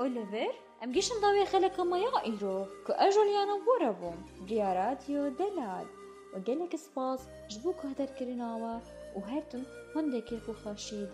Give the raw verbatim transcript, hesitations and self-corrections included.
اوليفر ام گیشم داوی خلک مایا ایرو که اجولیانا بورا بوم بریا رادیو دلال و گلک سپاس جبو که هدر کرناوا و هرتون هنده کرکو خاشید